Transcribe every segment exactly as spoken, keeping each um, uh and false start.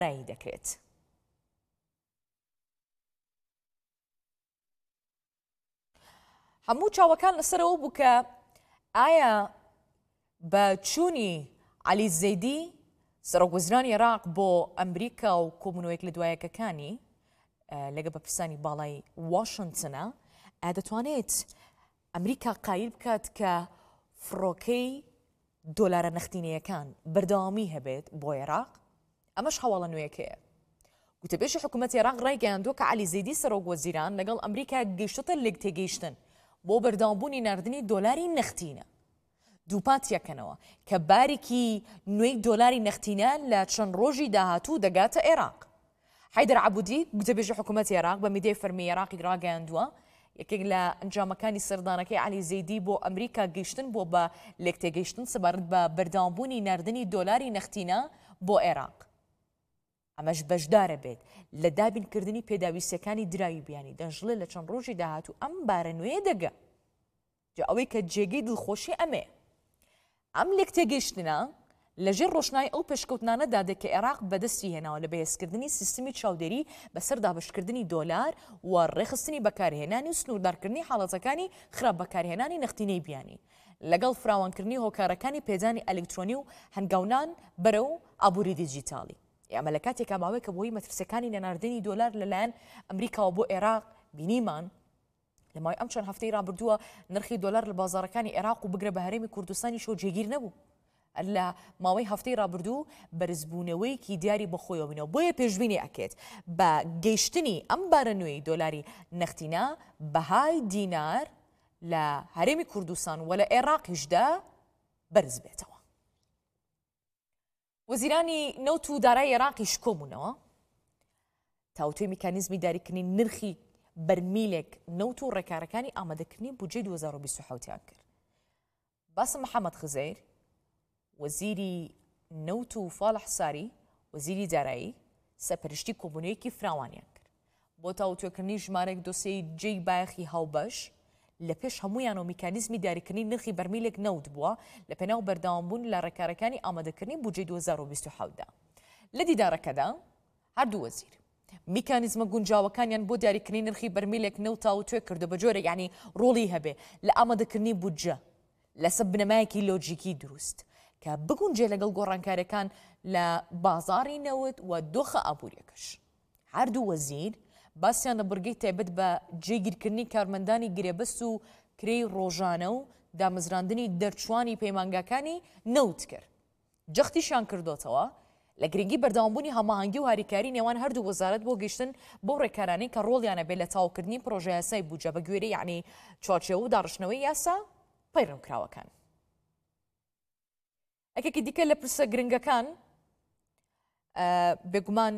ڕای دەکرێت. هەموو چاوەکان لەسەرەوە بوو کە ئایا بە چوونی عەلی زەیدی سەرۆکوەزیرانی عێراق بۆ ئەمریکا و کۆبوونەوەیەک لە دوایەکەکانی لەگە بە پرسانی باڵای واشنگتنە ئادەتوانێت ئەمریکا قایل بکات کە فڕۆکەی دۆلارە نەختینیەکان بەردەوامی هەبێت بۆ عێراق؟ ئەمەش هەواڵە نوێیەکەیە. گوتەبێژی حکوومەتی عێراق ڕایگەیاندووە کە عەلی زەیدی سەرۆکوەزیران لەگەڵ ئەمریکا گەیشتۆتە لێک تێگەیشتن بۆ بەردەوامبوونی ناردنی دۆلاری نەختینە. دووپات یەکەنەوە کە بارێکی نوێی دۆلاری نەختینە لە چەند ڕۆژی داهاتوو دەگاتە عێراق. حەیدەر عەبودی گوتەبێژی حکوومەتی عێراق بە میدیای فەرمی عێراقی ڕاگەیاندووە یەکێک لە ئەنجامەکانی سەردانەکەی عەلی زەیدی بۆ ئەمریکا گەیشتن بۆ بە لێک تێگەیشتن سەبارەت بە بەردەوامبوونی ناردنی دۆلاری نەختینە بۆ عێراق. ئەمەش بەشدارە بێت لە دابینکردنی پێداویستیەکانی دراوی بیانی دەژڵێ لە چەند ڕۆژی داهاتوو ئەم بارە نوێ دەگە. جا ئەوەی کە جێگەی دڵخۆشی ئەمێ ئەم لێک تێگەیشتنە لەژێر ڕۆشنای ئەو پێشکەوتنانەدا دێت کە عێراق بەدەستی هێناوە لە بەهێزکردنی سیستمی چاودێری بەسەر دابشکردنی دۆلار و ڕێخستنی بەکارهێنانی و سنووردارکردنی حاڵەتەکانی خراپ بەکارهێنانی نەختینەی بیانی لەگەڵ فراوانکردنی هۆکارەکانی پێدانی ئەلکترۆنی و هەنگاونان بەرەو ئابووری دیجیتاڵی. ئەمە لە کاتێکا ماوەیە کە بۆی مەترسەکانی نەناردنی دۆلار لەلایەن ئەمریکاوە بۆ عێراق بینیمان لە ماوەی ئەم چەند هەفتەی ڕابردووە نرخی دۆلار لە بازاڕەکانی عێراق و بگرە بە هەرێمی کوردستانی شۆ جێگیر نەبوو. لە ماوەی هەفتەی ڕابردوو بەرزبوونەوەیکی دیاری بەخۆیەوەبینەوە بۆیە پێشبینی ئەکێت بە گەیشتنی ئەم بارە نوێی دۆلاری نەختینە بەهای دینار لە هەرێمی کوردستان و لە عێراقیشدا بەرز بێتەوە. وەزیرانی نەوت و دارایی عێراقیش کۆبوونەوە تاوتوی میکانیزمی داریکردنی نرخی بەرمیلێک نەوت و ڕێکارەکانی ئامادەکردنی بودجەی دوو هەزار و بیست و حەوتیان کرد. باسم محەممەد خزەیر وەزیری نەوت و فاڵح ساری وەزیری دارایی سەرپەرشتی کۆبوونەوەیەکی فراوانیان کرد بۆ تاوتوێکردنی ژمارەیەک دۆسیەی جێی بایەخی هاوبەش لە پێش هەمویان و میکانیزمی داریکردنی نرخی بەرمیلێک نەوت بووە لە پێناو بەردەوامبوون لە ڕێکارەکانی ئامادەکردنی بودجەی دوو هەزار و بیست و حەوتدا. لە دیدارەکەدا هەردوو وەزیر میکانیزمە گونجاوەکانیان بۆ دیاریکردنی نرخی بەرمیلێک نەوت تاوتوێ کردو بە جۆرە یعنی ڕۆڵی هەبێ لە ئامادەکردنی بودجە لەسەر بنەمایەکی لۆجیکی دروست کە بگونجێ لەگەڵ گۆڕانکاریەکان لە بازاڕی نەوت و دۆخە ئابوووریەکەش. هەردوو وەزیر باسییان لە بڕگەی تایبەت بە جێگیرکردنی کارمەندانی گرێبەست و کرێی ڕۆژانە و دامەزراندنی دەرچوانی پەیمانگاکانی نەوت کرد. جەختیشان کردوتەوە لە گرنگی بەردەوامبوونی هەماهەنگی و هاریکاری نێوان هەردوو وەزارەت بۆ گەیشتن بۆ ڕێکارانەی کە ڕۆڵیانە بێت لە تاوکردنی پرۆژە یاسای بودجە بە گوێرەی یعنی چوارچێوە و داڕشتنەوەی یاسا پەیڕەوکراوەکان. ئەکێکی دیکە لە پرسە گرنگەکان بێگومان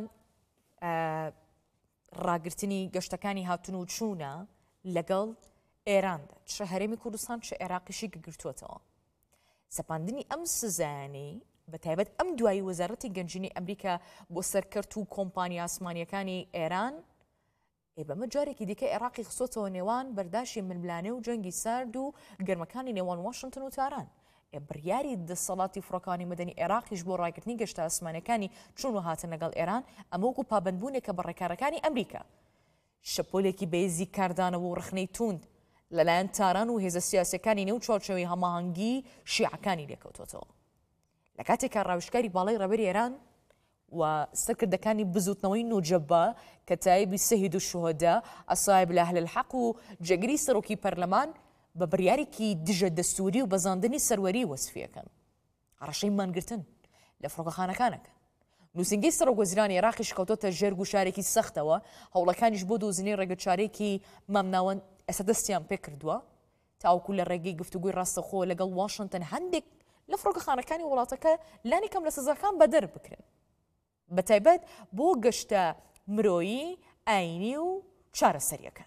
ڕاگررتنی گەشتەکانی هاتون و چوونە لەگەڵ ئێراندا چ هەرێمی کوردستان چ عێراقیشی گرتووەتەوە. سەپاندنی ئەم سزانەی بە تایبەت ئەم دوایی وەزارەتی گەنجینی ئەمریکا بۆ سەرکەرت و کۆمپانیا ئاسمانیەکانی ئێران بەمە جارێکی دیکە عێراقی خسۆتەوە نێوان بەرداشی منبلانێ و جەنگی سارد و گەرمەکانی نێوان واشنگتن و تاران. بڕیاری دەسەڵاتی فڕۆکانی مەدەنی عێراقیش بۆ ڕاگررتنی گەشتە ئاسمانەکانی چون و هاتن لەگەڵ ئێران ئەمە وەکو پابندبوونێکە بە ڕێکارەکانی ئەمریکا شەپۆلێکی بەهێزی کاردانەوە و ڕخنەی توند لەلایەن تاران و هێزە سیاسەکانی نێو چوارچێوەی هەماهەنگی شیعەکانی لێکەوتۆتەوە. لە کاتێکا ڕاوشکاری باڵای ڕێبەری ئێران و سەرکردەکانی بزوتنەوەی نوجەبە کە تایبی سەهید و شوهەدا ئەسایب لە ئەهل الحەق و جێگیری سەرۆکی پەرلەمان بە بڕیارێکی دژە دەستوری و بەزاندنی سەروەری وەسفیەکەن. هەڕەشەی مانگرتن لە فڕۆکەخانەکانەکە. نووسنگی سەرۆکوەزیرانی عێراقیش کەوتۆتە ژێر گوشارێکی سەختەوە هەوڵەکانیش بۆ دۆزینەی ڕێگەچارێکی مامناوەند ئێستا دەستیان پێ کردووە تاوەکو لە ڕێگەی گفتوگوی ڕاستەخۆ لەگەڵ واشنگتن هەندێک لە فڕۆکەخانەکانی وڵاتەکە لانی کەم لە سزاکان بەدەر بکرێن بە تایبەت بۆ گەشتە مرۆیی ئاینی و چارەسەریەکان.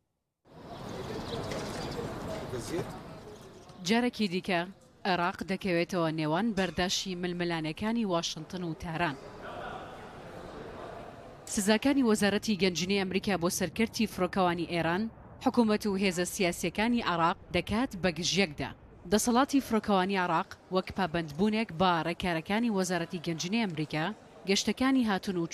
جارێکی دیکە عێراق دەکەوێتەوە نێوان بەرداشی ململانەکانی واشنگتن و تاران. سزاکانی وەزارەتی گەنجینەی ئەمریکا بۆ سەرکەرتی فڕۆکەوانی ئێران حکوومەت و هێزە سیاسیەکانی عێراق دەکات بە گژیەکدا. دەسەڵاتی فڕۆکەوانی عێراق وەک پابەندبوونێک با ڕێکارەکانی وەزارەتی گەنجینەی ئەمریکا گەشتەکانی هاتون و